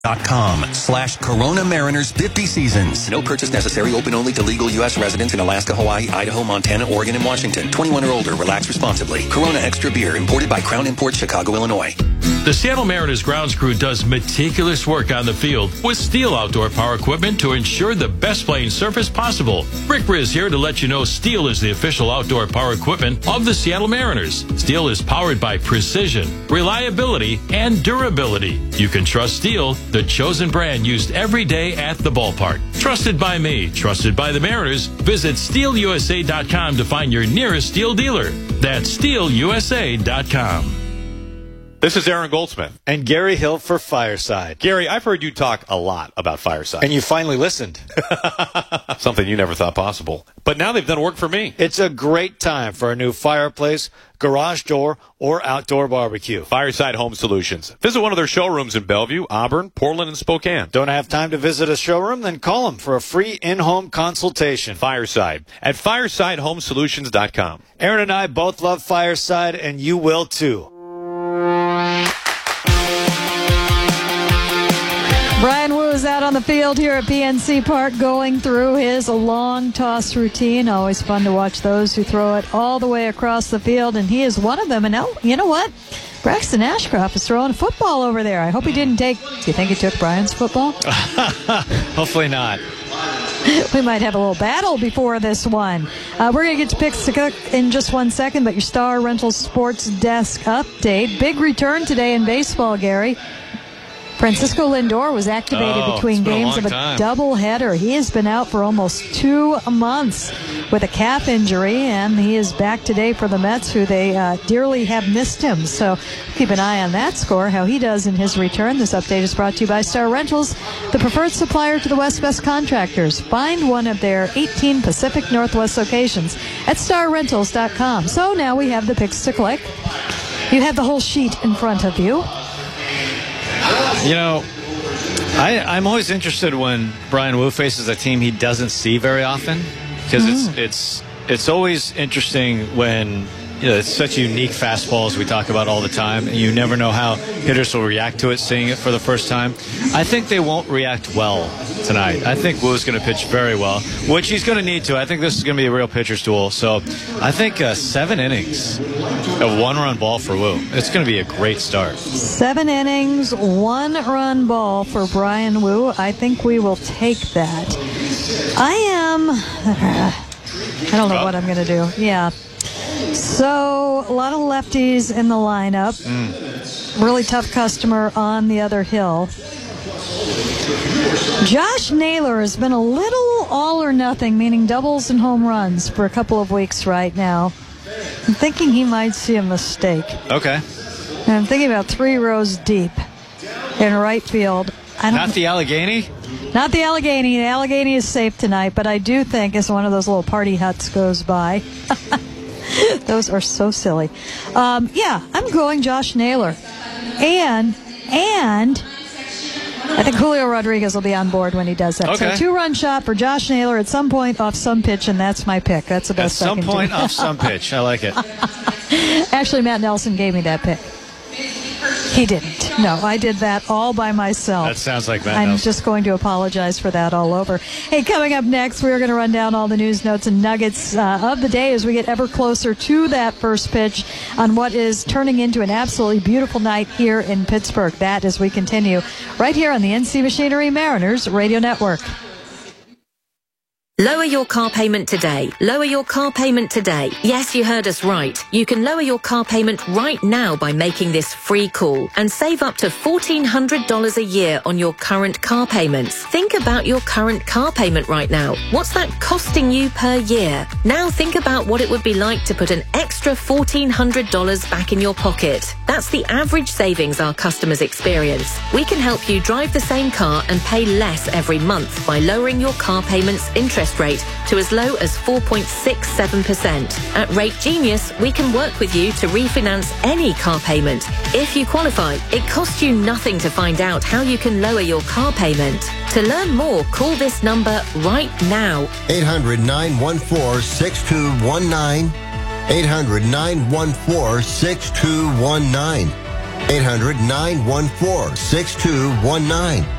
.com/Corona Mariners 50 seasons. No purchase necessary. Open only to legal U.S. residents in Alaska, Hawaii, Idaho, Montana, Oregon, and Washington. 21 or older. Relax responsibly. Corona Extra Beer. Imported by Crown Imports, Chicago, Illinois. The Seattle Mariners grounds crew does meticulous work on the field with Steel outdoor power equipment to ensure the best playing surface possible. Rick Riz here to let you know Steel is the official outdoor power equipment of the Seattle Mariners. Steel is powered by precision, reliability, and durability. You can trust Steel, the chosen brand used every day at the ballpark. Trusted by me, trusted by the Mariners. Visit SteelUSA.com to find your nearest Steel dealer. That's SteelUSA.com. This is Aaron Goldsmith. And Gary Hill for Fireside. Gary, I've heard you talk a lot about Fireside. And you finally listened. Something you never thought possible. But now they've done work for me. It's a great time for a new fireplace, garage door, or outdoor barbecue. Fireside Home Solutions. Visit one of their showrooms in Bellevue, Auburn, Portland, and Spokane. Don't have time to visit a showroom? Then call them for a free in-home consultation. Fireside at firesidehomesolutions.com. Aaron and I both love Fireside, and you will too. Brian Wu is out on the field here at PNC Park going through his long toss routine. Always fun to watch those who throw it all the way across the field, and he is one of them. And now, you know what? Braxton Ashcroft is throwing a football over there. I hope he didn't take... Do you think he took Brian's football? Hopefully not. We might have a little battle before this one. We're going to get to Picks to Cook in just 1 second, but your Star Rental Sports Desk update. Big return today in baseball, Gary. Francisco Lindor was activated between games of a doubleheader. He has been out for almost 2 months with a calf injury, and he is back today for the Mets, who they dearly have missed him. So keep an eye on that score, how he does in his return. This update is brought to you by Star Rentals, the preferred supplier to the West contractors. Find one of their 18 Pacific Northwest locations at starrentals.com. So now we have the Picks to Click. You have the whole sheet in front of you. You know, I'm always interested when Brian Wu faces a team he doesn't see very often, because it's always interesting when, you know, it's such a unique fastball, as we talk about all the time, and you never know how hitters will react to it, seeing it for the first time. I think they won't react well tonight. I think Wu's going to pitch very well, which he's going to need to. I think this is going to be a real pitcher's duel. So I think 7 innings, a 1-run ball for Wu. It's going to be a great start. 7 innings, 1-run ball for Brian Wu. I think we will take that. I don't know what I'm going to do. Yeah. So, a lot of lefties in the lineup. Really tough customer on the other hill. Josh Naylor has been a little all or nothing, meaning doubles and home runs, for a couple of weeks right now. I'm thinking he might see a mistake. Okay. And I'm thinking about 3 rows deep in right field. Not the Allegheny? Not the Allegheny. The Allegheny is safe tonight, but I do think as one of those little party huts goes by... Those are so silly. Yeah, I'm going Josh Naylor. And I think Julio Rodriguez will be on board when he does that. Okay. So 2-run shot for Josh Naylor at some point off some pitch, and that's my pick. That's the best I can do. At some point off some pitch. I like it. Actually, Matt Nelson gave me that pick. He didn't. No, I did that all by myself. That sounds like Matt I'm Nelson. just going to apologize for that all over. Hey, coming up next, we're going to run down all the news, notes, and nuggets of the day as we get ever closer to that first pitch on what is turning into an absolutely beautiful night here in Pittsburgh. That as we continue right here on the NC Machinery Mariners Radio Network. Lower your car payment today. Lower your car payment today. Yes, you heard us right. You can lower your car payment right now by making this free call and save up to $1,400 a year on your current car payments. Think about your current car payment right now. What's that costing you per year? Now think about what it would be like to put an extra $1,400 back in your pocket. That's the average savings our customers experience. We can help you drive the same car and pay less every month by lowering your car payment's interest rate to as low as 4.67%. At Rate Genius, we can work with you to refinance any car payment. If you qualify, it costs you nothing to find out how you can lower your car payment. To learn more, call this number right now. 800-914-6219. 800-914-6219. 800-914-6219.